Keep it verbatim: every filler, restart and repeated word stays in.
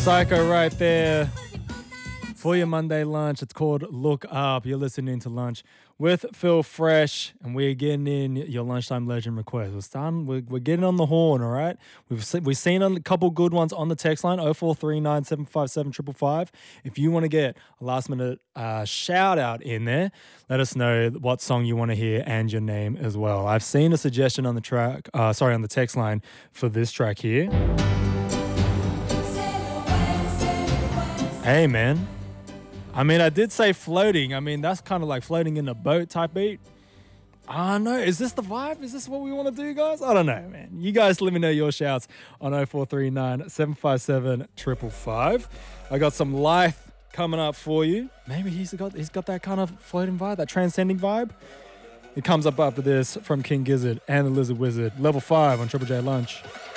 Psycho right there for your Monday lunch. It's called Look Up. You're listening to Lunch with Phil Fresh, and we're getting in your lunchtime legend request. We're starting, we're, we're getting on the horn, all right? We've se- we've seen a couple good ones on the text line, oh four three nine, seven five seven, five five five. If you want to get a last minute uh, shout out in there, let us know what song you want to hear and your name as well. I've seen a suggestion on the track, uh, sorry, on the text line for this track here. Hey, man. I mean, I did say floating. I mean, that's kind of like floating in a boat type beat. I don't know. Is this the vibe? Is this what we want to do, guys? I don't know, man. You guys let me know your shouts on oh four three nine, seven five seven, five five five. I got some Life coming up for you. Maybe he's got he's got that kind of floating vibe, that transcending vibe. It comes up after this from King Gizzard and the Lizard Wizard. Level five on Triple J Lunch.